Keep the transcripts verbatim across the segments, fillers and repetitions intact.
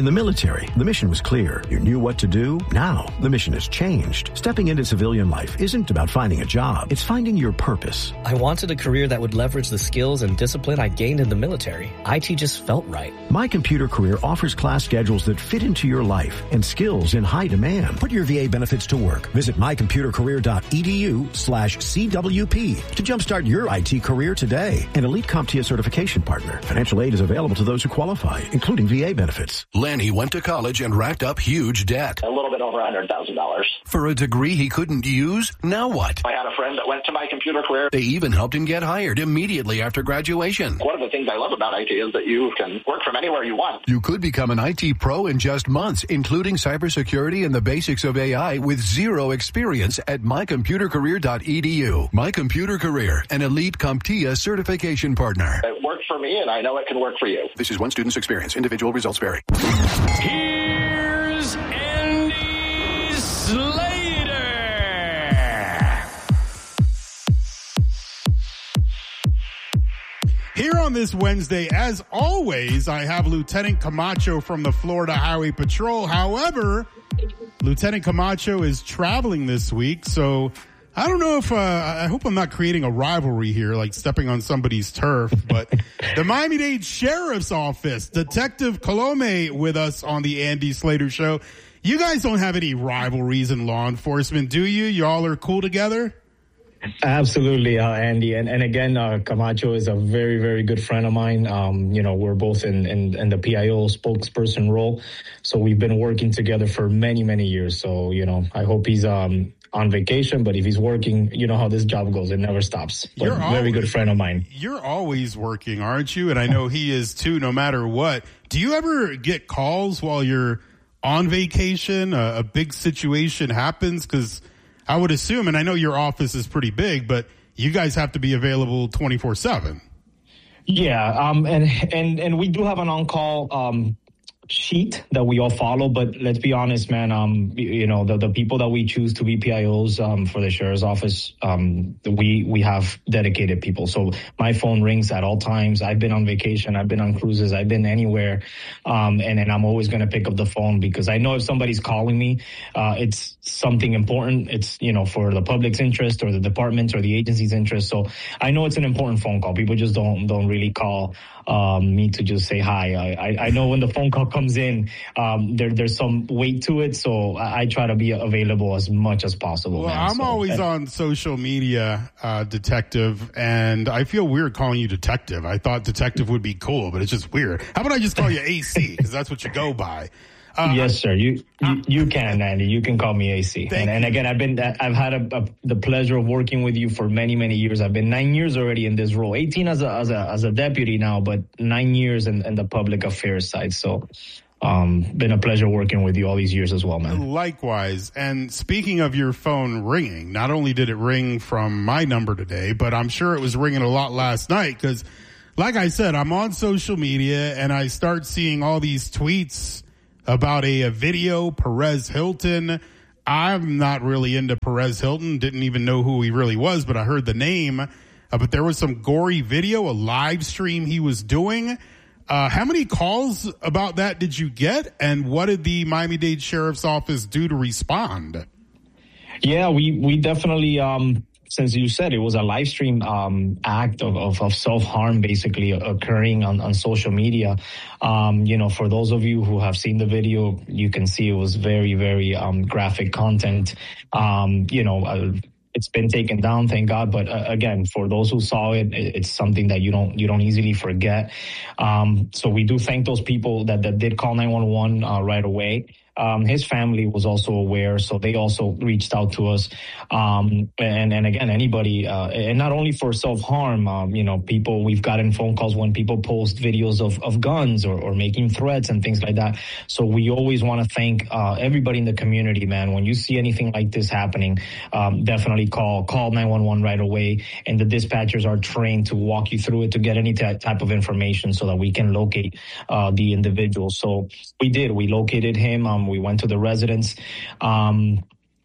In the military, the mission was clear. You knew what to do. Now, the mission has changed. Stepping into civilian life isn't about finding a job. It's finding your purpose. I wanted a career that would leverage the skills and discipline I gained in the military. I T just felt right. My Computer Career offers class schedules that fit into your life and skills in high demand. Put your V A benefits to work. Visit mycomputercareer.edu slash CWP to jumpstart your I T career today. An Elite CompTIA certification partner. Financial aid is available to those who qualify, including V A benefits. Lanny went to college and racked up huge debt. A little bit over one hundred thousand dollars. For a degree he couldn't use? Now what? I had a friend that went to My Computer Career. They even helped him get hired immediately after graduation. One of the things I love about I T is that you can work from anywhere you want. You could become an I T pro in just months, including cybersecurity and the basics of A I with zero experience at my computer career dot e d u. My Computer Career, an Elite CompTIA certification partner. It worked for me, and I know it can work for you. This is one student's experience. Individual results vary. Here's Andy Slater. Here on this Wednesday, as always, I have Lieutenant Camacho from the Florida Highway Patrol. However, Lieutenant Camacho is traveling this week, so I don't know if, uh, I hope I'm not creating a rivalry here, like stepping on somebody's turf, but the Miami-Dade Sheriff's Office, Detective Colome with us on the Andy Slater Show. You guys don't have any rivalries in law enforcement, do you? Y'all are cool together? Absolutely, uh, Andy. And, and again, uh, Camacho is a very, very good friend of mine. Um, you know, we're both in, in, in the P I O spokesperson role. So we've been working together for many, many years. So, you know, I hope he's um, on vacation, but if he's working, you know how this job goes. It never stops. But You're very always, good friend of mine. You're always working, aren't you? And I know he is too, no matter what. Do you ever get calls while you're on vacation? A, a big situation happens? Because I would assume, and I know your office is pretty big, but you guys have to be available twenty-four seven. Yeah, um, and, and, and we do have an on-call um, sheet that we all follow, but let's be honest, man, um, you know, the, the people that we choose to be P I Os um, for the Sheriff's Office, um, we, we have dedicated people. So my phone rings at all times. I've been on vacation. I've been on cruises. I've been anywhere. Um, and, and I'm always going to pick up the phone because I know if somebody's calling me, uh, it's something important. It's, you know, for the public's interest or the department's or the agency's interest. So I know it's an important phone call. People just don't, don't really call um, me to just say hi. I, I, I know when the phone call comes in, um, there, there's some weight to it. So I, I try to be available as much as possible. Well, man. I'm so, always and, on social media, uh, Detective, and I feel weird calling you Detective. I thought Detective would be cool, but it's just weird. How about I just call you A C? Because that's what you go by. Uh, yes, sir. You, you you can, Andy. You can call me A C. And, and again, I've been I've had a, a, the pleasure of working with you for many many years. I've been nine years already in this role. eighteen as a as a as a deputy now, but nine years in, in the public affairs side. So, um, been a pleasure working with you all these years as well, man. Likewise. And speaking of your phone ringing, not only did it ring from my number today, but I'm sure it was ringing a lot last night because, like I said, I'm on social media and I start seeing all these tweets about a, a video, Perez Hilton. I'm not really into Perez Hilton. Didn't even know who he really was, but I heard the name. Uh, but there was some gory video, a live stream he was doing. Uh, how many calls about that did you get? And what did the Miami-Dade Sheriff's Office do to respond? Yeah, we, we definitely, um, since you said it was a live stream um, act of, of, of self-harm basically occurring on, on social media. Um, you know, for those of you who have seen the video, you can see it was very, very um, graphic content. Um, you know, uh, it's been taken down, thank God. But uh, again, for those who saw it, it's something that you don't you don't easily forget. Um, so we do thank those people that, that did call nine one one uh, right away. Um, his family was also aware, so they also reached out to us. Um, and, and again, anybody, uh, and not only for self-harm, um, you know, people, we've gotten phone calls when people post videos of, of guns or, or making threats and things like that. So we always want to thank, uh, everybody in the community, man. When you see anything like this happening, um, definitely call, call nine one one right away. And the dispatchers are trained to walk you through it to get any t- type of information so that we can locate, uh, the individual. So we did, we located him. Um, We went to the residence. Um,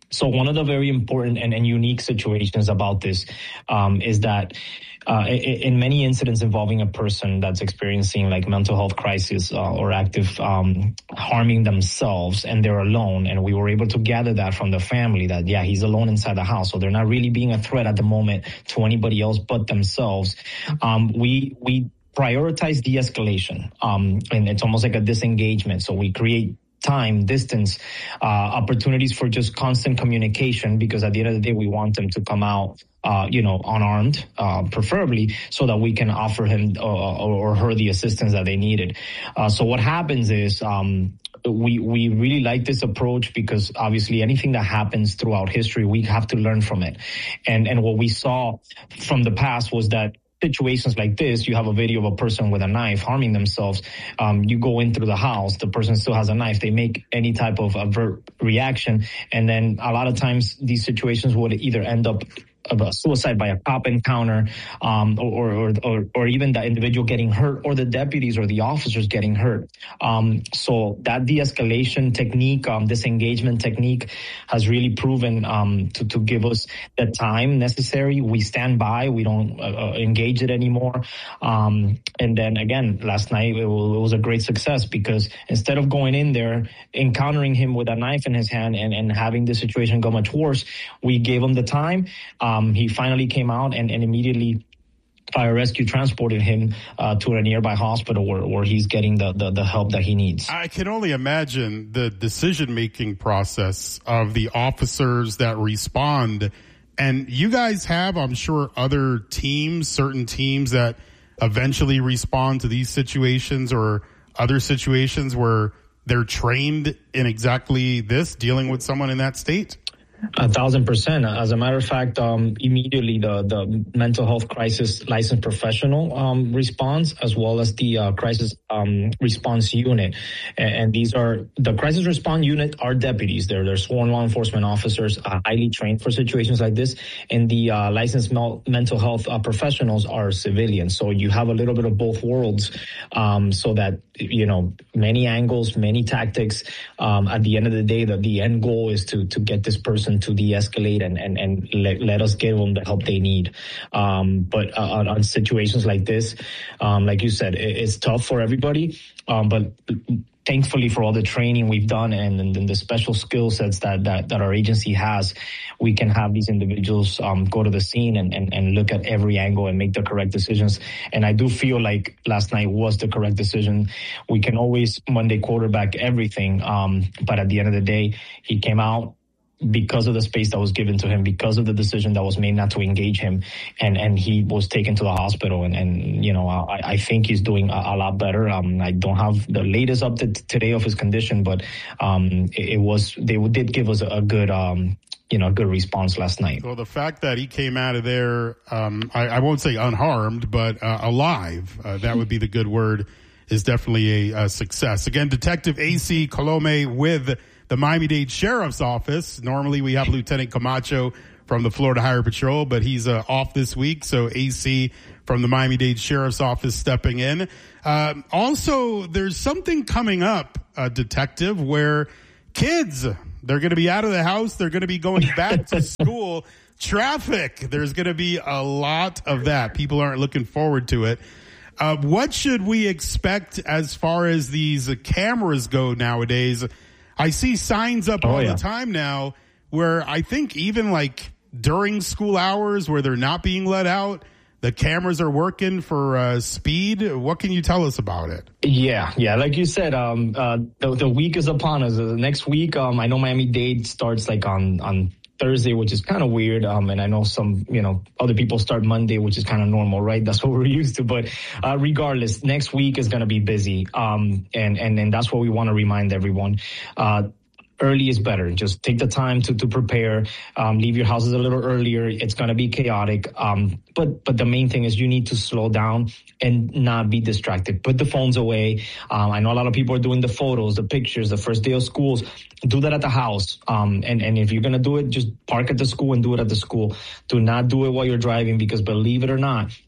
so one of the very important and, and unique situations about this um, is that Uh, in many incidents involving a person that's experiencing like mental health crisis uh, or active um, harming themselves, and they're alone, and we were able to gather that from the family that, yeah, he's alone inside the house, so they're not really being a threat at the moment to anybody else but themselves. Um, we we prioritize de-escalation, um, and it's almost like a disengagement. So we create time, distance, uh, opportunities for just constant communication, because at the end of the day, we want them to come out Uh, you know, unarmed, uh, preferably, so that we can offer him uh, or her the assistance that they needed. Uh, so what happens is um, we we really like this approach because obviously anything that happens throughout history, we have to learn from it. And and what we saw from the past was that situations like this, you have a video of a person with a knife harming themselves. Um, you go in through the house, the person still has a knife. They make any type of avert reaction. And then a lot of times these situations would either end up of a suicide by a cop encounter, um, or, or, or, or even the individual getting hurt, or the deputies or the officers getting hurt. Um, so that de-escalation technique, um, disengagement technique has really proven, um, to, to give us the time necessary. We stand by, we don't uh, engage it anymore. Um, and then again, last night it was, it was a great success because instead of going in there, encountering him with a knife in his hand and, and having the situation go much worse, we gave him the time. Um, Um, he finally came out and, and immediately fire rescue transported him uh, to a nearby hospital where, where he's getting the, the, the help that he needs. I can only imagine the decision-making process of the officers that respond. And you guys have, I'm sure, other teams, certain teams that eventually respond to these situations or other situations where they're trained in exactly this, dealing with someone in that state? A thousand percent. As a matter of fact, um, immediately the, the mental health crisis licensed professional um, responds, as well as the uh, crisis um, response unit. And, and these are the crisis response unit are deputies. They're they're sworn law enforcement officers, uh, highly trained for situations like this. And the uh, licensed mel- mental health uh, professionals are civilians. So you have a little bit of both worlds, um, so that, you know, many angles, many tactics. Um, at the end of the day, the, the end goal is to to get this person to de-escalate and, and, and let, let us give them the help they need. Um, but uh, on, on situations like this, um, like you said, it, it's tough for everybody. Um, but thankfully for all the training we've done and, and, and the special skill sets that, that, that our agency has, we can have these individuals um, go to the scene and, and, and look at every angle and make the correct decisions. And I do feel like last night was the correct decision. We can always Monday quarterback everything. Um, but at the end of the day, he came out because of the space that was given to him, because of the decision that was made not to engage him, and, and he was taken to the hospital. And, and you know, I, I think he's doing a, a lot better. Um, I don't have the latest update today of his condition, but um, it, it was, they did give us a, a good, um, you know, good response last night. Well, the fact that he came out of there, um, I, I won't say unharmed, but uh, alive, uh, that would be the good word, is definitely a, a success. Again, Detective A C Colome with the Miami-Dade Sheriff's Office. Normally we have Lieutenant Camacho from the Florida Highway Patrol, but he's uh, off this week. So A C from the Miami-Dade Sheriff's Office stepping in. Uh, also, there's something coming up, uh, Detective, where kids, they're going to be out of the house. They're going to be going back to school. Traffic, there's going to be a lot of that. People aren't looking forward to it. Uh, what should we expect as far as these uh, cameras go nowadays? I see signs up oh, all yeah. the time now where I think even like during school hours where they're not being let out, the cameras are working for uh, speed. What can you tell us about it? Yeah, yeah. Like you said, um, uh, the, the week is upon us. The next week, um, I know Miami-Dade starts like on, on Thursday, which is kind of weird. Um, and I know some, you know, other people start Monday, which is kind of normal, right? That's what we're used to. But uh, regardless, next week is going to be busy. Um, and, and, and that's what we want to remind everyone. Uh, Early is better. Just take the time to, to prepare. Um, leave your houses a little earlier. It's going to be chaotic. Um, but, but the main thing is you need to slow down and not be distracted. Put the phones away. Um, I know a lot of people are doing the photos, the pictures, the first day of schools. Do that at the house. Um, and, and if you're going to do it, just park at the school and do it at the school. Do not do it while you're driving, because believe it or not,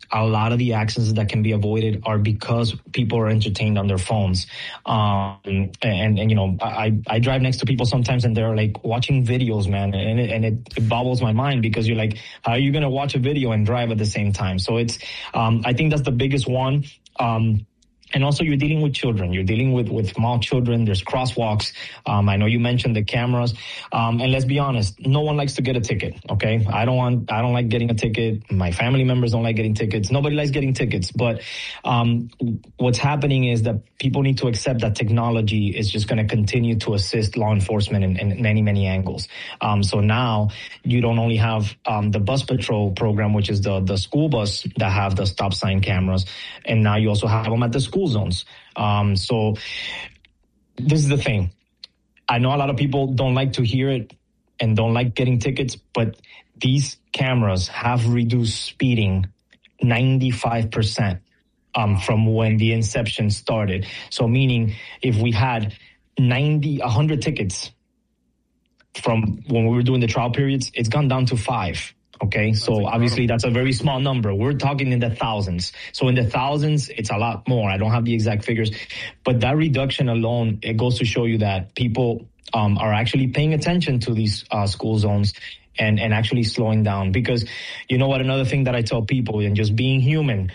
a lot of the accidents that can be avoided are because people are entertained on their phones. Um, and, and, and, you know, I, I drive next to people sometimes and they're like watching videos, man. And it, and it, it bobbles my mind because you're like, how are you going to watch a video and drive at the same time? So it's, um, I think that's the biggest one. Um, And also you're dealing with children. You're dealing with, with small children. There's crosswalks. Um, I know you mentioned the cameras. Um, and let's be honest, no one likes to get a ticket. Okay. I don't want, I don't like getting a ticket. My family members don't like getting tickets. Nobody likes getting tickets. But, um, what's happening is that people need to accept that technology is just going to continue to assist law enforcement in, in many, many angles. Um, so now you don't only have, um, the bus patrol program, which is the, the school bus that have the stop sign cameras. And now you also have them at the school zones. Um, so this is the thing. I know a lot of people don't like to hear it and don't like getting tickets, but these cameras have reduced speeding ninety-five percent um, from when the inception started. So meaning if we had ninety, one hundred tickets from when we were doing the trial periods, it's gone down to five. Okay, so obviously that's a very small number. We're talking in the thousands. So in the thousands, it's a lot more. I don't have the exact figures, but that reduction alone, it goes to show you that people um, are actually paying attention to these uh, school zones and, and actually slowing down. Because you know what, another thing that I tell people, and just being human,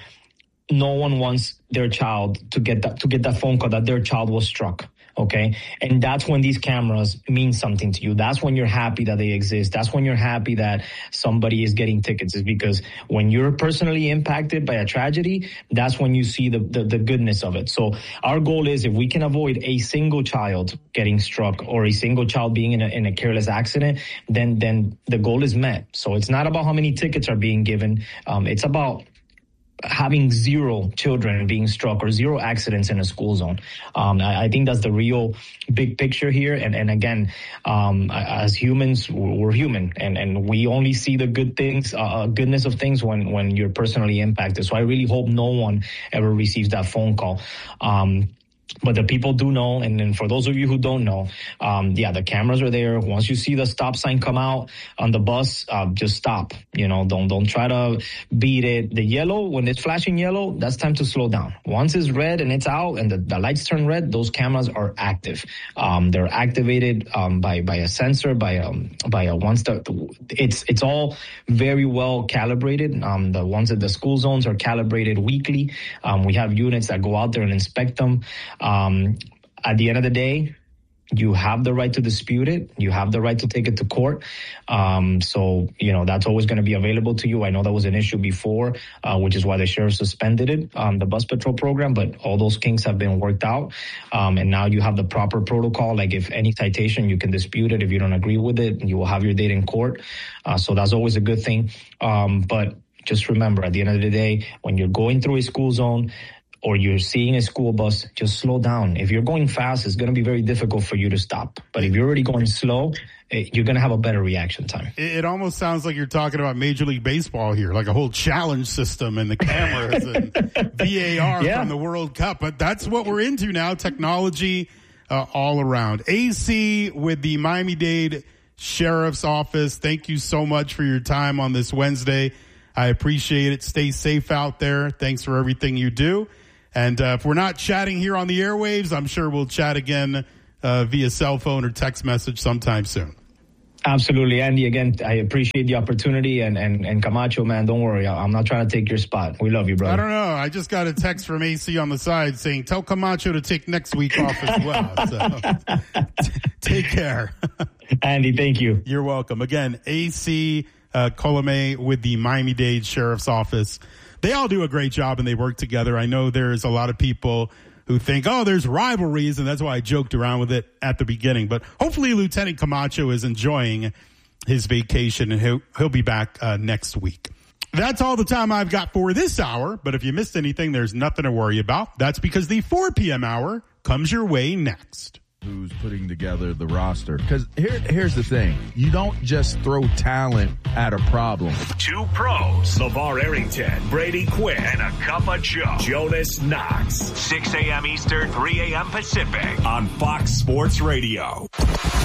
no one wants their child to get that, to get that phone call that their child was struck. Okay. And that's when these cameras mean something to you. That's when you're happy that they exist. That's when you're happy that somebody is getting tickets, is because when you're personally impacted by a tragedy, that's when you see the, the, the goodness of it. So our goal is, if we can avoid a single child getting struck or a single child being in a, in a careless accident, then, then the goal is met. So it's not about how many tickets are being given. Um, it's about having zero children being struck or zero accidents in a school zone. Um, I, I think that's the real big picture here. And, and again, um, as humans, we're human, and, and we only see the good things, uh, goodness of things when, when you're personally impacted. So I really hope no one ever receives that phone call. Um, But the people do know, and then for those of you who don't know, um, yeah, the cameras are there. Once you see the stop sign come out on the bus, uh, just stop. You know, don't don't try to beat it. The yellow, when it's flashing yellow, that's time to slow down. Once it's red and it's out and the, the lights turn red, those cameras are active. Um, they're activated um, by by a sensor, by um by a once the it's it's all very well calibrated. Um, the ones at the school zones are calibrated weekly. Um, we have units that go out there and inspect them. Um, at the end of the day, you have the right to dispute it. You have the right to take it to court. Um, so, you know, that's always going to be available to you. I know that was an issue before, uh, which is why the sheriff suspended it, um, the bus patrol program, but all those kinks have been worked out. Um, and now you have the proper protocol. Like if any citation, you can dispute it. If you don't agree with it, you will have your date in court. Uh, so that's always a good thing. Um, but just remember, at the end of the day, when you're going through a school zone, or you're seeing a school bus, just slow down. If you're going fast, it's going to be very difficult for you to stop. But if you're already going slow, you're going to have a better reaction time. It almost sounds like you're talking about Major League Baseball here, like a whole challenge system and the cameras and V A R yeah. from the World Cup. But that's what we're into now, technology uh, all around. A C with the Miami-Dade Sheriff's Office, thank you so much for your time on this Wednesday. I appreciate it. Stay safe out there. Thanks for everything you do. And uh, if we're not chatting here on the airwaves, I'm sure we'll chat again uh, via cell phone or text message sometime soon. Absolutely, Andy. Again, I appreciate the opportunity. And, and, and Camacho, man, don't worry. I'm not trying to take your spot. We love you, brother. I don't know. I just got a text from A C on the side saying, tell Camacho to take next week off as well. So t- take care. Andy, thank you. You're welcome. Again, A C uh, Colome with the Miami-Dade Sheriff's Office. They all do a great job and they work together. I know there's a lot of people who think, oh, there's rivalries, and that's why I joked around with it at the beginning. But hopefully Lieutenant Camacho is enjoying his vacation, and he'll, he'll be back uh, next week. That's all the time I've got for this hour. But if you missed anything, there's nothing to worry about. That's because the four p.m. hour comes your way next. Who's putting together the roster? Because here, here's the thing. You don't just throw talent at a problem. Two pros, LeVar Arrington, Brady Quinn, and a cup of Joe, Jonas Knox. six a.m. Eastern, three a.m. Pacific on Fox Sports Radio.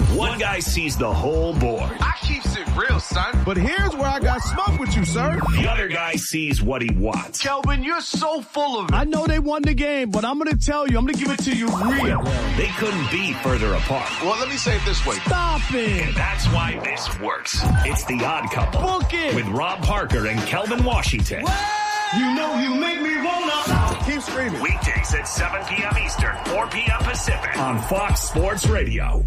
One guy sees the whole board. I keeps it real, son. But here's where I got smoke with you, sir. The other guy sees what he wants. Kelvin, you're so full of it. I know they won the game, but I'm going to tell you, I'm going to give it to you real. They couldn't be further apart. Well, let me say it this way. Stop it. And that's why this works. It's The Odd Couple. Book it. With Rob Parker and Kelvin Washington. You know you make me wanna. Keep screaming. Weekdays at seven p.m. Eastern, four p.m. Pacific on Fox Sports Radio.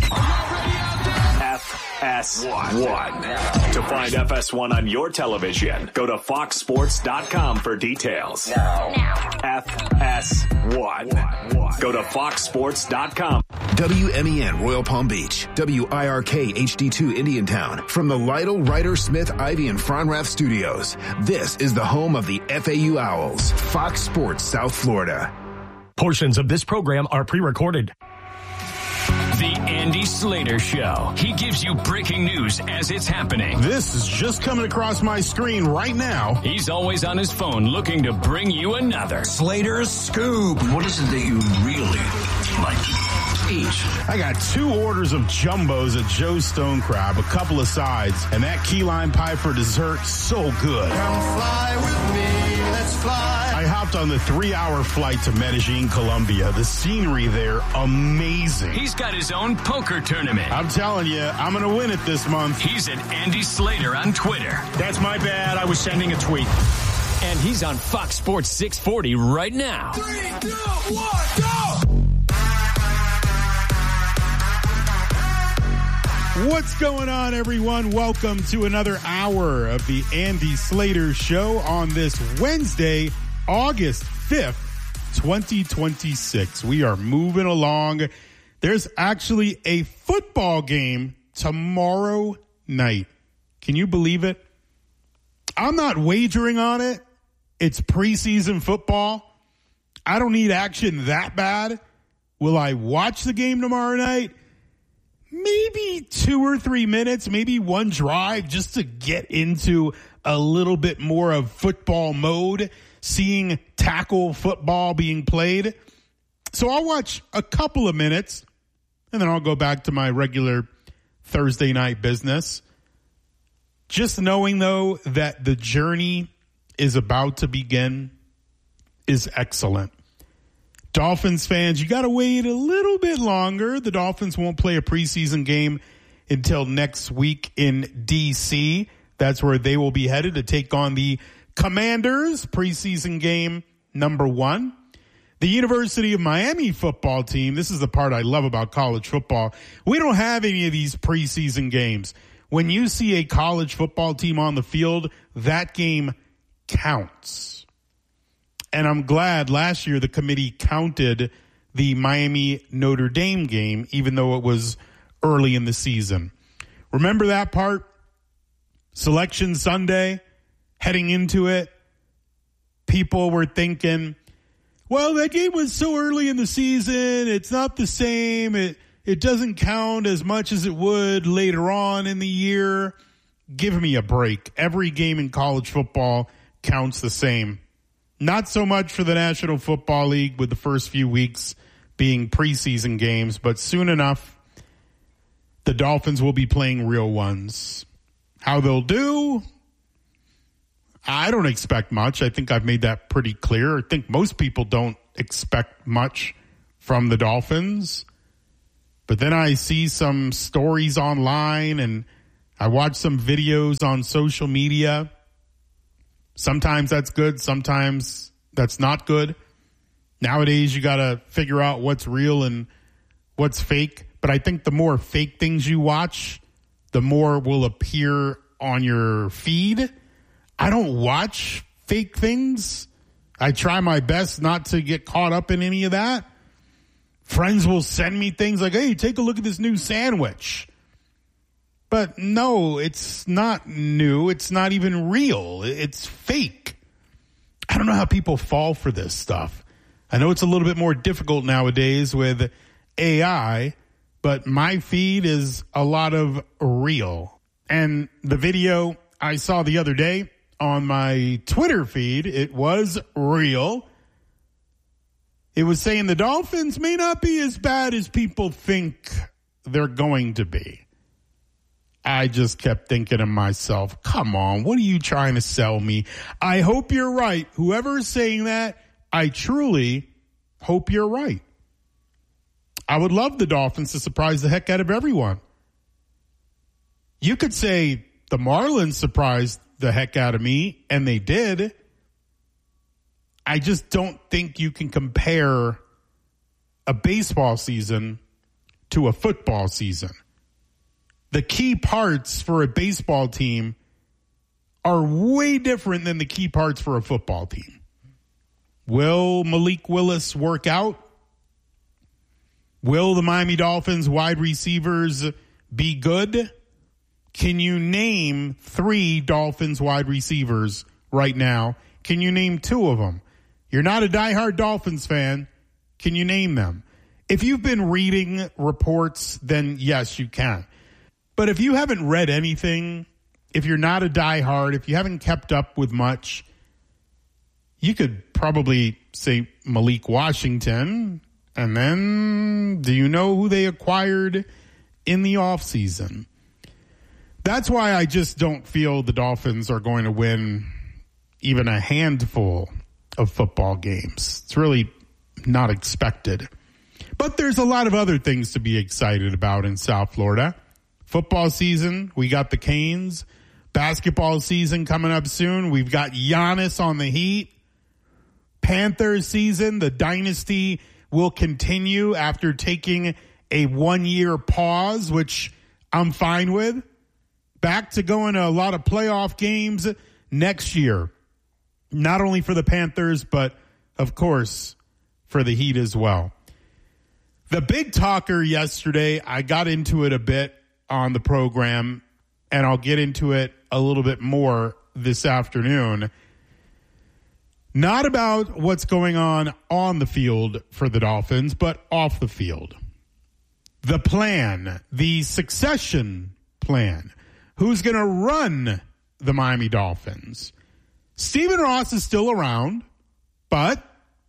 F S one. To find F S one on your television, go to fox sports dot com for details. Now. now. F S one. Go to fox sports dot com. W M E N Royal Palm Beach, W I R K H D two Indiantown. From the Lytle, Ryder, Smith, Ivy, and Fronrath studios, this is the home of the F A U Owls, Fox Sports South Florida. Portions of this program are pre-recorded. The Andy Slater Show. He gives you breaking news as it's happening. This is just coming across my screen right now. He's always on his phone looking to bring you another Slater's Scoop. What is it that you really like to eat? I got two orders of jumbos at Joe's Stone Crab, a couple of sides, and that key lime pie for dessert, so good. Come fly with me, let's fly. I hopped on the three-hour flight to Medellin, Colombia. The scenery there, amazing. He's got his own poker tournament. I'm telling you, I'm going to win it this month. He's at Andy Slater on Twitter. That's my bad. I was sending a tweet. And he's on Fox Sports six forty right now. Three, two, one, go! What's going on, everyone? Welcome to another hour of the Andy Slater Show on this Wednesday, August fifth, twenty twenty-six. We are moving along. There's actually a football game tomorrow night. Can you believe it? I'm not wagering on it. It's preseason football. I don't need action that bad. Will I watch the game tomorrow night? Maybe two or three minutes, maybe one drive just to get into a little bit more of football mode, seeing tackle football being played. So I'll watch a couple of minutes and then I'll go back to my regular Thursday night business. Just knowing, though, that the journey is about to begin is excellent. Dolphins fans, you got to wait a little bit longer. The Dolphins won't play a preseason game until next week in D C. That's where they will be headed to take on the Commanders, preseason game number one. The University of Miami football team, this is the part I love about college football. We don't have any of these preseason games. When you see a college football team on the field, that game counts. And I'm glad last year the committee counted the Miami Notre Dame game, even though it was early in the season. Remember that part? Selection Sunday, heading into it, people were thinking, well, that game was so early in the season, it's not the same. It, it doesn't count as much as it would later on in the year. Give me a break. Every game in college football counts the same. Not so much for the National Football League with the first few weeks being preseason games, but soon enough, the Dolphins will be playing real ones. How they'll do, I don't expect much. I think I've made that pretty clear. I think most people don't expect much from the Dolphins. But then I see some stories online and I watch some videos on social media. Sometimes that's good. Sometimes that's not good. Nowadays, you got to figure out what's real and what's fake. But I think the more fake things you watch, the more will appear on your feed. I don't watch fake things. I try my best not to get caught up in any of that. Friends will send me things like, hey, take a look at this new sandwich. But no, it's not new. It's not even real. It's fake. I don't know how people fall for this stuff. I know it's a little bit more difficult nowadays with A I, but my feed is a lot of real. And the video I saw the other day on my Twitter feed, it was real. It was saying the Dolphins may not be as bad as people think they're going to be. I just kept thinking to myself, come on, what are you trying to sell me? I hope you're right. Whoever is saying that, I truly hope you're right. I would love the Dolphins to surprise the heck out of everyone. You could say the Marlins surprised the heck out of me, and they did. I just don't think you can compare a baseball season to a football season. The key parts for a baseball team are way different than the key parts for a football team. Will Malik Willis work out? Will the Miami Dolphins wide receivers be good? Can you name three Dolphins wide receivers right now? Can you name two of them? You're not a diehard Dolphins fan. Can you name them? If you've been reading reports, then yes, you can. But if you haven't read anything, if you're not a diehard, if you haven't kept up with much, you could probably say Malik Washington. And then do you know who they acquired in the offseason? That's why I just don't feel the Dolphins are going to win even a handful of football games. It's really not expected. But there's a lot of other things to be excited about in South Florida. Football season, we got the Canes. Basketball season coming up soon. We've got Giannis on the Heat. Panthers season, the dynasty will continue after taking a one-year pause, which I'm fine with. Back to going to a lot of playoff games next year. Not only for the Panthers, but, of course, for the Heat as well. The big talker yesterday, I got into it a bit on the program, and I'll get into it a little bit more this afternoon. Not about what's going on on the field for the Dolphins, but off the field. The plan, the succession plan. Who's going to run the Miami Dolphins? Stephen Ross is still around, but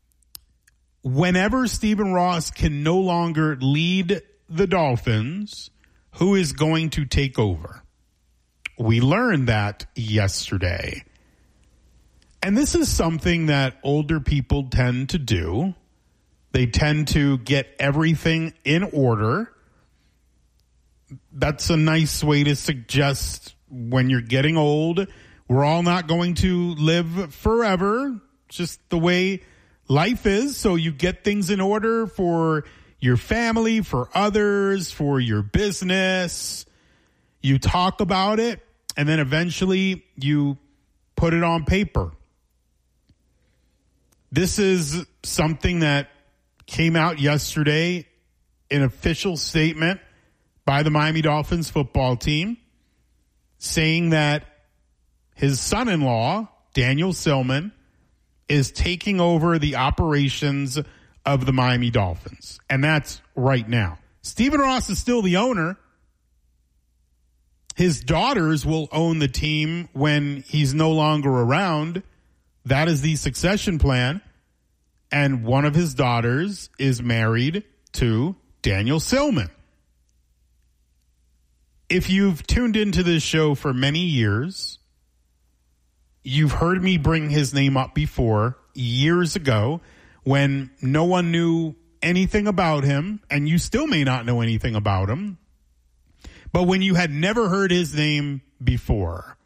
whenever Stephen Ross can no longer lead the Dolphins, who is going to take over? We learned that yesterday. And this is something that older people tend to do. They tend to get everything in order. That's a nice way to suggest when you're getting old, we're all not going to live forever. Just the way life is. So you get things in order for your family, for others, for your business. You talk about it, and then eventually you put it on paper. This is something that came out yesterday, an official statement by the Miami Dolphins football team, saying that his son-in-law, Daniel Silman, is taking over the operations of the Miami Dolphins. And that's right now. Stephen Ross is still the owner. His daughters will own the team when he's no longer around. That is the succession plan. And one of his daughters is married to Daniel Silman. If you've tuned into this show for many years, you've heard me bring his name up before, years ago, when no one knew anything about him, and you still may not know anything about him. But when you had never heard his name before,